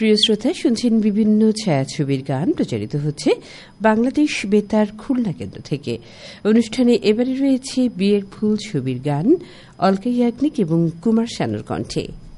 প্রিয় শ্রোতা, শুনছেন বিভিন্ন ছায়াছবির গান প্রচারিত হচ্ছে বাংলাদেশ বেতার খুলনা কেন্দ্র থেকে। অনুষ্ঠানে এবারে রয়েছে বিয়ের ফুল ছবির গান অলকা ইয়াগনিক এবং কুমার শানুর কণ্ঠে।